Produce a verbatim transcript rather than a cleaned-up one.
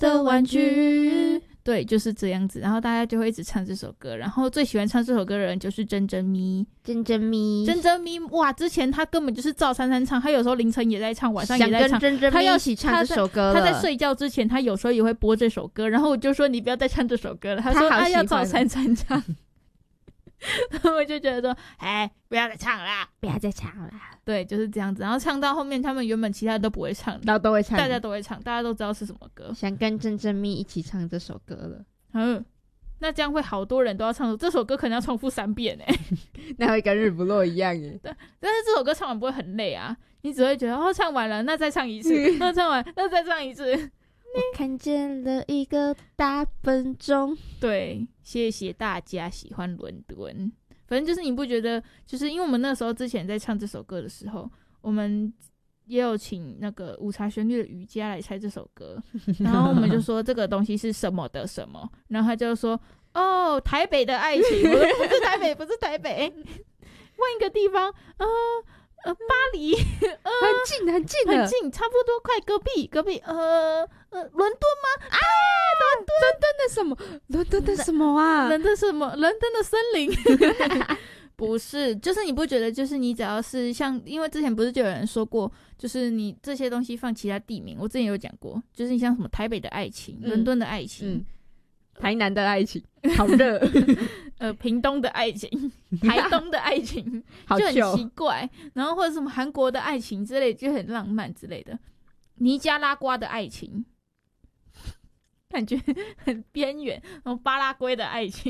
的玩具。对，就是这样子，然后大家就会一直唱这首歌，然后最喜欢唱这首歌的人就是珍珍咪。 珍珍咪珍珍咪，哇，之前他根本就是照三三唱，他有时候凌晨也在唱，晚上也在唱， 想跟珍珍咪一起唱这首歌了。 他在睡觉之前他有时候也会播这首歌，然后我就说你不要再唱这首歌了，他说他要照三三唱。然后我就觉得说哎，不要再唱啦， 不要再唱啦。 对，就是这样子，然后唱到后面他们原本其他的都不会唱， 然后都会唱， 大家都会唱，大家都知道是什么歌， 想跟珍珍咪一起唱这首歌了。 嗯，那这样会好多人都要唱这首歌，可能要重复三遍耶。 那会跟日不落一样耶。 对，但是这首歌唱完不会很累啊，你只会觉得哦，唱完了，那再唱一次，那唱完，那再唱一次。 我看见了一个大笨钟。 对，谢谢大家喜欢伦敦。反正就是你不觉得，就是因为我们那时候之前在唱这首歌的时候，我们也有请那个五茶旋律的瑜伽来猜这首歌，然后我们就说这个东西是什么的什么，然后他就说哦，台北的爱情。我说不是台北，不是台北，问一个地方，呃呃，巴黎，呃， 很近很近很近，差不多快隔壁隔壁，呃呃，伦敦吗？啊，伦敦， 伦敦的什么？伦敦的什么啊？ 伦敦什么？伦敦的森林。不是，就是你不觉得，就是你只要是像，因为之前不是就有人说过，就是你这些东西放其他地名，我之前有讲过，就是你像什么台北的爱情、嗯、伦敦的爱情、 嗯、台南的爱情，好热。 呃，屏东的爱情，台东的爱情，就很奇怪。然后或者什么韩国的爱情之类，就很浪漫之类的。尼加拉瓜的爱情，感觉很边缘。然后巴拉圭的爱情。